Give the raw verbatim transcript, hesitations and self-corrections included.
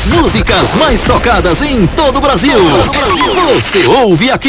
As músicas mais tocadas em todo o Brasil. Você ouve aqui.